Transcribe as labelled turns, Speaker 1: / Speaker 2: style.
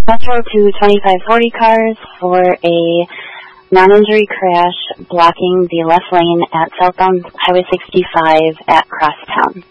Speaker 1: Metro to 2540 cars for a non-injury crash blocking the left lane at southbound Highway 65 at Crosstown.